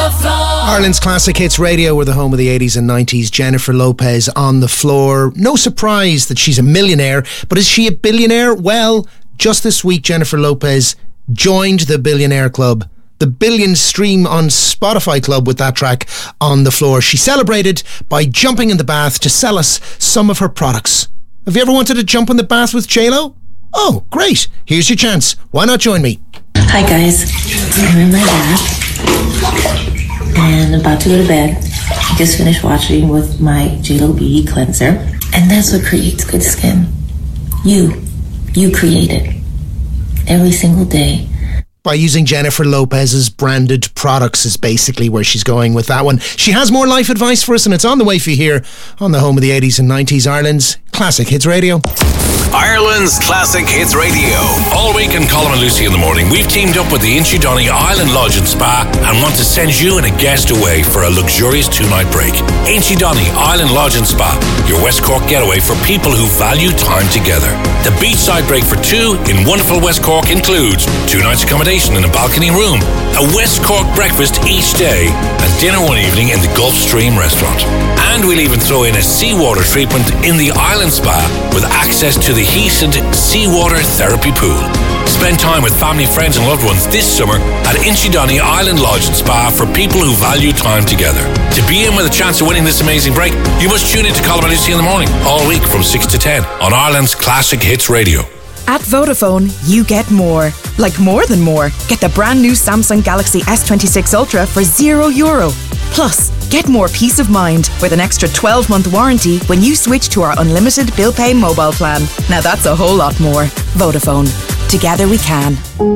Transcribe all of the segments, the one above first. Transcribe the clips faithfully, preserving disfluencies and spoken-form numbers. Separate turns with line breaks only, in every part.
the floor.
Ireland's Classic Hits Radio, we're the home of the eighties and nineties. Jennifer Lopez on the floor. No surprise that she's a millionaire, but is she a billionaire? Well, just this week Jennifer Lopez joined the Billionaire Club, the Billion Stream on Spotify Club, with that track On the Floor. She celebrated by jumping in the bath to sell us some of her products. Have you ever wanted to jump in the bath with J-Lo? Oh, great. Here's your chance. Why not join me?
Hi guys, I'm in my bath and about to go to bed. I just finished washing with my J-Lo Beauty Cleanser, and that's what creates good skin. You, you create it every single day.
By using Jennifer Lopez's branded products is basically where she's going with that one. She has more life advice for us, and it's on the way for you here on the home of the eighties and nineties, Ireland's Classic Hits Radio.
Ireland's Classic Hits Radio. All week in Colin and Lucy in the morning, we've teamed up with the Inchydonny Island Lodge and Spa and want to send you and a guest away for a luxurious two-night break. Inchydonny Island Lodge and Spa, your West Cork getaway for people who value time together. The beachside break for two in wonderful West Cork includes two nights accommodation in a balcony room, a West Cork breakfast each day, and dinner one evening in the Gulf Stream restaurant. And we'll even throw in a seawater treatment in the Island Spa with access to the heated seawater therapy pool. Spend time with family, friends and loved ones this summer at Inchydonny Island Lodge and Spa for people who value time together. To be in with a chance of winning this amazing break, you must tune in to Colin and Lucy in the morning all week from six to ten on Ireland's Classic Hits Radio.
At Vodafone, you get more. Like more than more. Get the brand new Samsung Galaxy S twenty-six Ultra for zero euro. Plus, get more peace of mind with an extra twelve-month warranty when you switch to our unlimited bill pay mobile plan. Now that's a whole lot more. Vodafone. Together we can.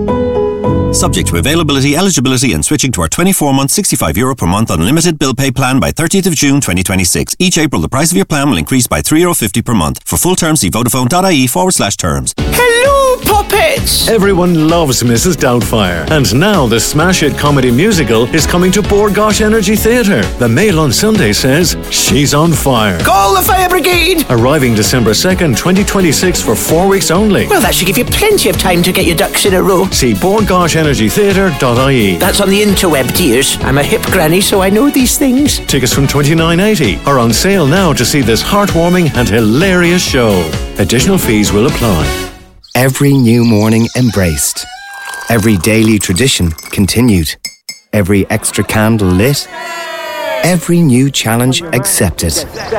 Subject to availability, eligibility and switching to our twenty-four month sixty-five euro per month unlimited bill pay plan by thirtieth of June twenty twenty-six. Each April the price of your plan will increase by three euro fifty per month. For full terms see vodafone.ie forward slash terms.
Hello puppets! Everyone loves Missus Doubtfire, and now the smash hit comedy musical is coming to Bord Gáis Energy Theatre. The Mail on Sunday says she's on fire.
Call the fire brigade!
Arriving December second, twenty twenty-six for four weeks only.
Well, that should give you plenty of time to get your ducks in a row.
See bord gáis energy theatre dot I E.
That's on the interweb, dears. I'm a hip granny, so I know these things.
Tickets from twenty-nine eighty are on sale now to see this heartwarming and hilarious show. Additional fees will apply.
Every new morning embraced. Every daily tradition continued. Every extra candle lit. Every new challenge accepted.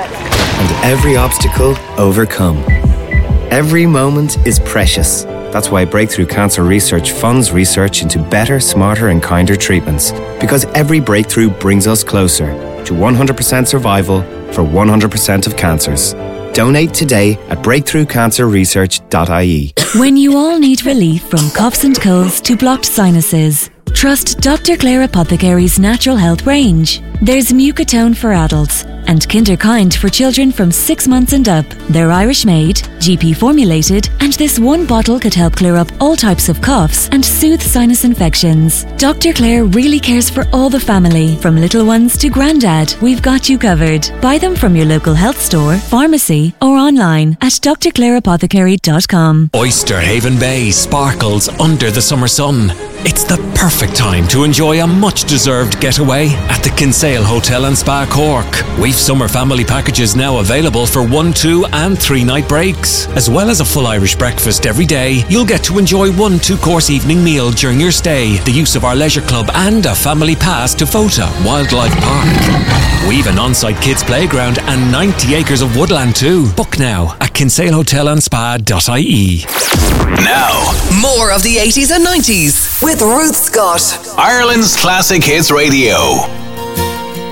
And every obstacle overcome. Every moment is precious. That's why Breakthrough Cancer Research funds research into better, smarter and kinder treatments. Because every breakthrough brings us closer to one hundred percent survival for one hundred percent of cancers. Donate today at breakthrough cancer research dot I E.
When you all need relief from coughs and colds to blocked sinuses, trust Doctor Clare Apothecary's natural health range. There's Mucotone for adults and Kinderkind for children from six months and up. They're Irish made, G P formulated, and this one bottle could help clear up all types of coughs and soothe sinus infections. Doctor Clare really cares for all the family, from little ones to granddad. We've got you covered. Buy them from your local health store, pharmacy, or online at d r clare apothecary dot com.
Oyster Haven Bay sparkles under the summer sun. It's the perfect time to enjoy a much-deserved getaway at the Kinsale Hotel and Spa Cork. We've summer family packages now available for one, two and three night breaks. As well as a full Irish breakfast every day, you'll get to enjoy one two-course evening meal during your stay, the use of our leisure club and a family pass to Fota Wildlife Park. We've an on-site kids playground and ninety acres of woodland too. Book now at kinsale hotel and spa dot I E.
Now,
more of the eighties and nineties with Ruth Scott.
Ireland's Classic Hits Radio.